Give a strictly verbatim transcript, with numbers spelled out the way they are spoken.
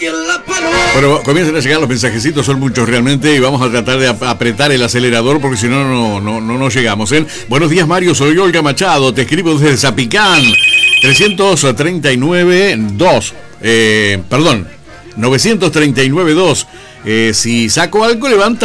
Bueno, comienzan a llegar los mensajecitos, son muchos realmente, y vamos a tratar de ap- apretar el acelerador porque si no, no, no, no, no llegamos, ¿eh? Buenos días, Mario, soy Olga Machado, te escribo desde Zapicán, trescientos treinta y nueve dos, eh, perdón, novecientos treinta y nueve dos. Eh, si saco algo, levanta